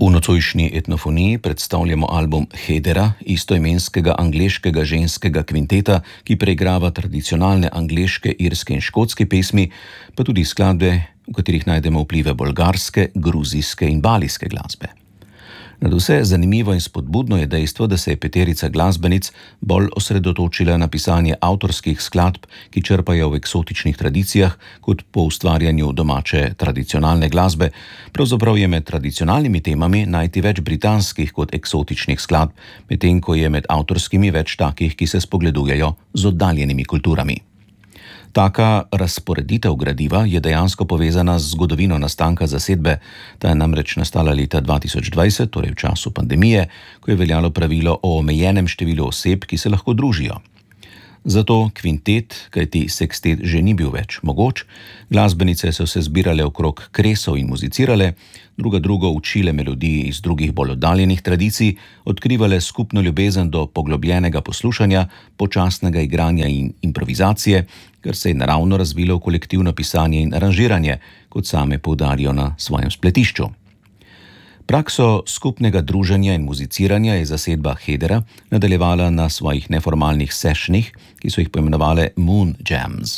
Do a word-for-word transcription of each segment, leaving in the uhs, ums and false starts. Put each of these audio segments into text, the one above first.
V nocojšnji etnofoniji predstavljamo album Hedera, istoimenskega angleškega ženskega kvinteta, ki preigrava tradicionalne angleške, irske in škotske pesmi, pa tudi skladbe, v katerih najdemo vplive bolgarske, gruzijske in balijske glasbe. Nadvse zanimivo in spodbudno je dejstvo, da se je peterica glasbenic bolj osredotočila na pisanje avtorskih skladb, ki črpajo v eksotičnih tradicijah, kot po ustvarjanju domače tradicionalne glasbe. Pravzaprav je med tradicionalnimi temami najti več britanskih kot eksotičnih skladb, medtem ko je med avtorskimi več takih, ki se spogledujejo z oddaljenimi kulturami. Taka razporeditev gradiva je dejansko povezana z zgodovino nastanka zasedbe. Ta je namreč nastala leta dva tisoč dvajset, torej v času pandemije, ko je veljalo pravilo o omejenem številu oseb, ki se lahko družijo. Zato kvintet, kajti sekstet že ni bil več mogoč, glasbenice so se zbirale okrog kresov in muzicirale, druga drugo učile melodiji iz drugih bolj oddaljenih tradicij, odkrivale skupno ljubezen do poglobljenega poslušanja, počasnega igranja in improvizacije, kar se je naravno razvilo v kolektivno pisanje in aranžiranje, kot same poudarijo na svojem spletišču. Prakso skupnega druženja in muziciranja je zasedba Hedera nadaljevala na svojih neformalnih sešnih, ki so jih poimenovale Moon Jams.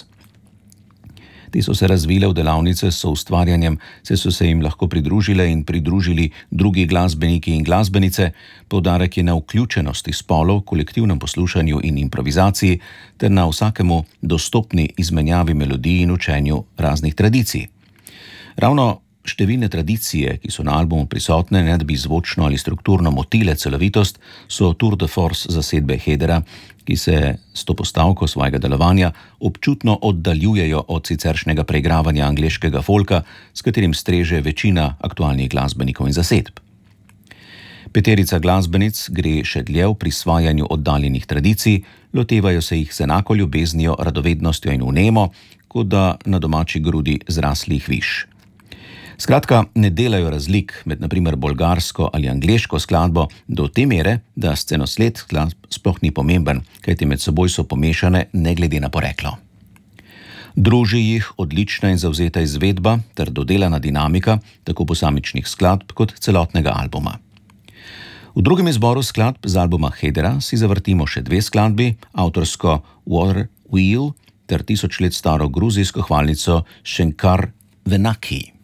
Te so se razvile v delavnice s soustvarjanjem, saj so se jim lahko pridružile in pridružili drugi glasbeniki in glasbenice. Poudarek je na vključenosti spolov, kolektivnem poslušanju in improvizaciji ter na vsakemu dostopni izmenjavi melodij in učenju raznih tradicij. Ravno številne tradicije, ki so na albumu prisotne, ne da bi zvočno ali strukturno motile celovitost, so tour de force zasedbe Hedera, ki se s to postavko svojega delovanja občutno oddaljujejo od siceršnjega preigravanja angleškega folka, s katerim streže večina aktualnih glasbenikov in zasedb. Peterica glasbenic gre še dlje v prisvajanju oddaljenih tradicij, lotevajo se jih z enako ljubeznijo, radovednostjo in vnemo, kot da na domači grudi zraslih viš. Skratka, ne delajo razlik med na primer bolgarsko ali angleško skladbo do te mere, da scenosled skladb sploh ni pomemben, kajti med seboj so pomešane ne glede na poreklo. Druži jih odlična in zavzeta izvedba ter dodelana dinamika tako posamičnih skladb kot celotnega albuma. V drugem izboru skladb z albuma Hedera si zavrtimo še dve skladbi, avtorsko Water Wheel ter tisoč let staro gruzijsko hvalnico Shenkar Venaki.